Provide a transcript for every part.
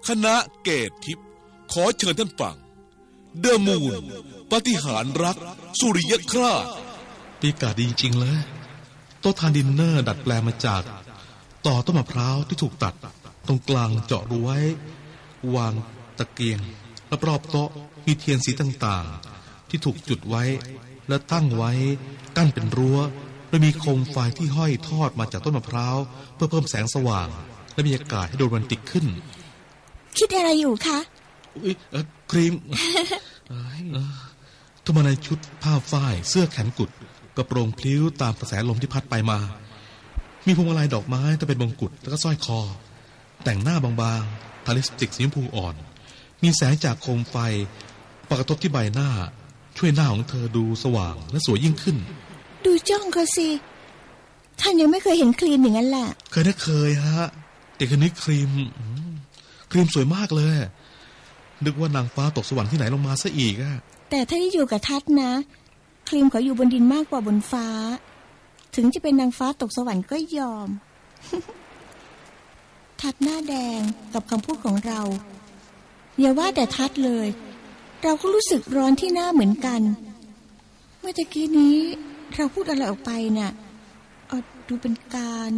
คณะเกตทิพย์ขอเชิญท่านฟังเดอะมูนปาฏิหาริย์รักสุริยคราสปีกาดีจริงเลยโต๊ะทานดินเนอร์ดัดแปลงมาจากต่อต้นมะพร้าวที่ถูกตัดตรงกลางเจาะรูไว้วางตะเกียงรอบๆโต๊ะมีเทียนสีต่างๆที่ถูกจุดไว้และตั้งไว้กั้นเป็นรั้วและมีโคมไฟที่ห้อยทอดมาจากต้นมะพร้าวเพื่อเพิ่มแสงสว่างและบรรยากาศให้ดูโรแมนติกขึ้นคิดอะไรอยู่คะครีมทุกมาในชุดผ้าฝ้ายเสื้อแขนกุดกระโปรงพลิ้วตามกระแสลมที่พัดไปมามีพวงมาลัยดอกไม้แต่เป็นมงกุฎแล้วก็สร้อยคอแต่งหน้าบางๆทาลิปสติกสีชมพูอ่อนมีแสงจากโคมไฟปรากฏที่ใบหน้าช่วยหน้าของเธอดูสว่างและสวยยิ่งขึ้นดูจ้องเขาสิท่านยังไม่เคยเห็นครีมอย่างนั้นแหละเคยฮะแต่คนนี้ครีมสวยมากเลยนึกว่านางฟ้าตกสวรรค์ที่ไหนลงมาซะอีกอะแต่ถ้าที่อยู่กับทัดนะครีมเขาอยู่บนดินมากกว่าบนฟ้าถึงจะเป็นนางฟ้าตกสวรรค์ก็ยอม ทัดหน้าแดงกับคำพูดของเราอย่าว่าแต่ทัดเลยเราก็รู้สึกร้อนที่หน้าเหมือนกันเมื่อตะกี้นี้เราพูดอะไรออกไปน่ะดูเป็นการ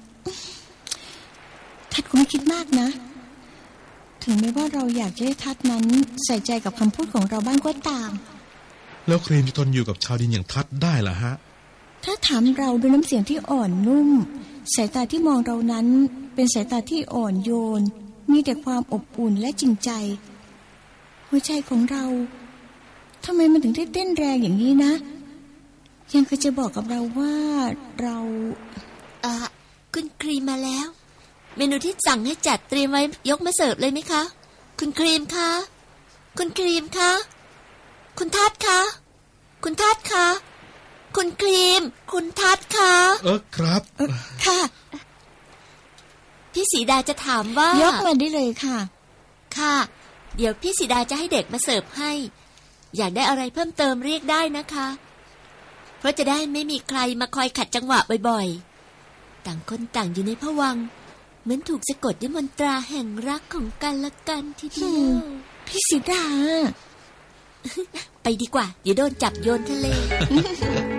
ทัดคงไม่คิดมากนะถึงแม้ว่าเราอยากจะให้ทัดนั้นใส่ใจกับคำพูดของเราบ้างก็ตามแล้วครีมจะทนอยู่กับชาวดินอย่างทัดได้ล่ะฮะถ้าถามเราด้วยน้ำเสียงที่อ่อนนุ่มสายตาที่มองเรานั้นเป็นสายตาที่อ่อนโยนมีแต่ความอบอุ่นและจริงใจหัวใจของเราทำไมมันถึงได้เต้นแรงอย่างนี้นะยังเคยจะบอกกับเราว่าเราคุณครีมมาแล้วเมนูที่สั่งให้จัดเตรียมไว้ยกมาเสิร์ฟเลยไหมคะคุณครีมคะคุณครีมคะคุณทัดคะคุณทัดคะคุณครีมคุณทัดคะครับค่ะพี่สีดาจะถามว่ายกมาได้เลยค่ะค่ะเดี๋ยวพี่สีดาจะให้เด็กมาเสิร์ฟให้อยากได้อะไรเพิ่มเติมเรียกได้นะคะเพราะจะได้ไม่มีใครมาคอยขัดจังหวะบ่อยๆต่างคนต่างอยู่ในภวังค์เหมือนถูกสะกดด้วยมนตราแห่งรักของกันและกันทีเดียวพี่สีดาไปดีกว่าเดี๋ยวโดนจับโยนทะเล